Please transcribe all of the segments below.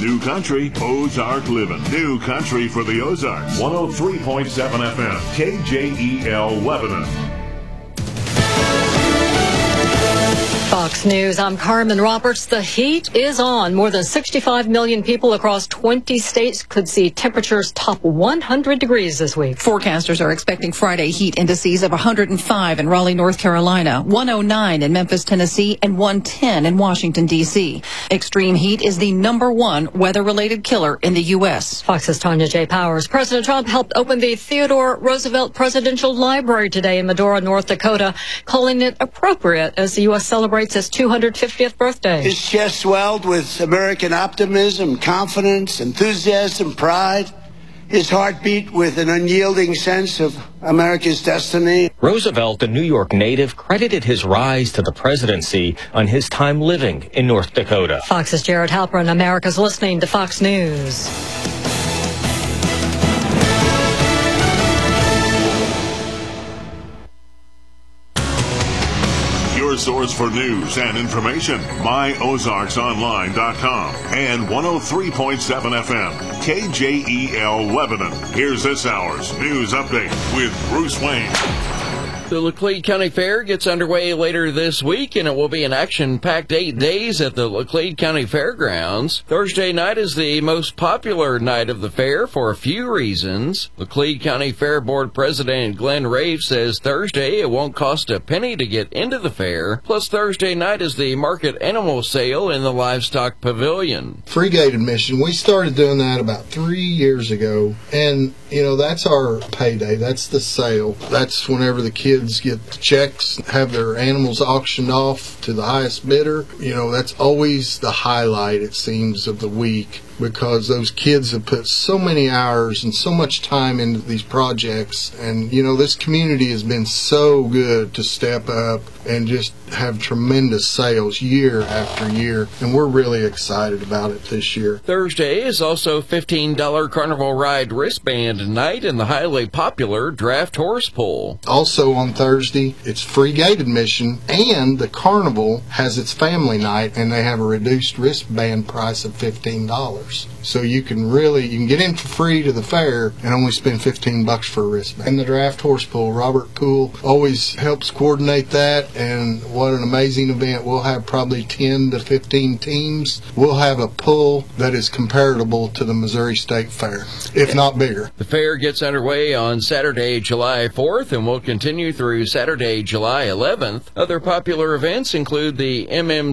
New Country, Ozark Living. New Country for the Ozarks. 103.7 FM, KJEL Lebanon. Fox News, I'm Carmen Roberts. The heat is on. More than 65 million people across 20 states could see temperatures top 100 degrees this week. Forecasters are expecting Friday heat indices of 105 in Raleigh, North Carolina, 109 in Memphis, Tennessee, and 110 in Washington, D.C. Extreme heat is the #1 weather-related killer in the U.S. Fox's Tanya J. Powers. President Trump helped open the Theodore Roosevelt Presidential Library today in Medora, North Dakota, calling it appropriate as the U.S. celebrates its 250th birthday. His chest swelled with American optimism, confidence, enthusiasm, pride. His heart beat with an unyielding sense of America's destiny. Roosevelt, the New York native, credited his rise to the presidency on his time living in North Dakota. Fox's Jared Halpern. America's listening to Fox News. Your source for news and information, myozarksonline.com and 103.7 FM, KJEL Lebanon. Here's this hour's news update with Bruce Wayne. The Laclede County Fair gets underway later this week, and it will be an action-packed 8 days at the Laclede County Fairgrounds. Thursday night is the most popular night of the fair for a few reasons. Laclede County Fair Board President Glenn Rave says Thursday it won't cost a penny to get into the fair. Plus, Thursday night is the market animal sale in the Livestock Pavilion. Free gate admission. We started doing that about 3 years ago, and, that's our payday. That's the sale. That's whenever the kids get the checks, have their animals auctioned off to the highest bidder. That's always the highlight, it seems, of the week, because those kids have put so many hours and so much time into these projects. And, this community has been so good to step up and just have tremendous sales year after year. And we're really excited about it this year. Thursday is also $15 Carnival Ride wristband night and the highly popular Draft Horse Pull. Also on Thursday, it's free gate admission, and the Carnival has its family night, and they have a reduced wristband price of $15. So you can get in for free to the fair and only spend $15 for a wristband. And the Draft Horse Pull, Robert Poole always helps coordinate that, and what an amazing event. We'll have probably 10 to 15 teams. We'll have a pull that is comparable to the Missouri State Fair, if not bigger. The fair gets underway on Saturday, July 4th, and will continue through Saturday, July 11th. Other popular events include the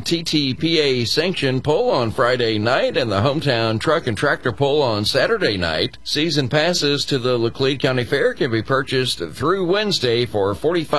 MMTTPA sanctioned pull on Friday night and the Hometown Truck and Tractor Pull on Saturday night. Season passes to the Laclede County Fair can be purchased through Wednesday for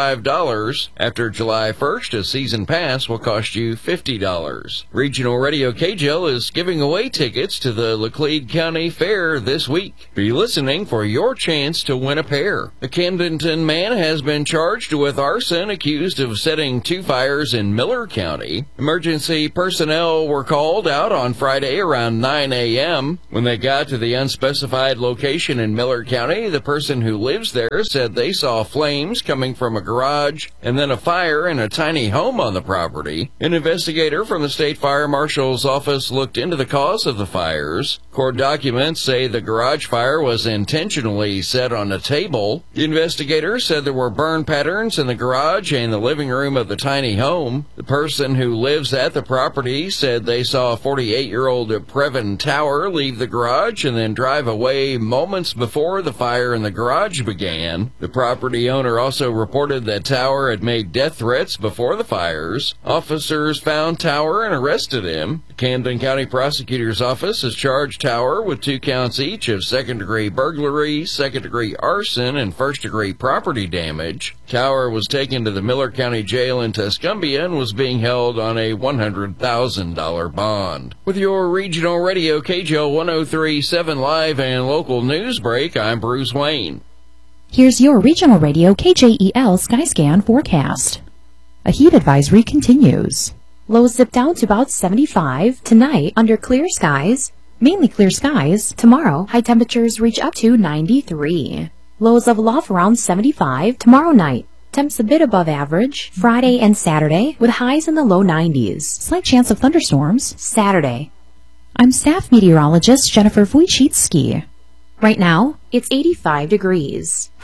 $45. After July 1st, a season pass will cost you $50. Regional Radio KJEL is giving away tickets to the Laclede County Fair this week. Be listening for your chance to win a pair. A Camdenton man has been charged with arson, accused of setting 2 fires in Miller County. Emergency personnel were called out on Friday around 9 a.m. When they got to the unspecified location in Miller County, the person who lives there said they saw flames coming from a garage and then a fire in a tiny home on the property. An investigator from the State Fire Marshal's office looked into the cause of the fires. Court documents say the garage fire was intentionally set on a table. The investigator said there were burn patterns in the garage and the living room of the tiny home. The person who lives at the property said they saw a 48-year-old Previn Tower leave the garage and then drive away moments before the fire in the garage began. The property owner also reported that Tower had made death threats before the fires. Officers found Tower and arrested him. The Camden County Prosecutor's Office has charged Tower with 2 counts each of second-degree burglary, second-degree arson, and first-degree property damage. Tower was taken to the Miller County Jail in Tuscumbia and was being held on a $100,000 bond. With your regional radio KJEL 103.7 live and local news break, I'm Bruce Wayne. Here's your regional radio KJEL Skyscan forecast. A heat advisory continues. Lows dip down to about 75 tonight under clear skies. Mainly clear skies. Tomorrow, high temperatures reach up to 93. Lows level off around 75 tomorrow night. Temps a bit above average Friday and Saturday with highs in the low 90s. Slight chance of thunderstorms Saturday. I'm staff meteorologist Jennifer Wojcicki. Right now, it's 85 degrees.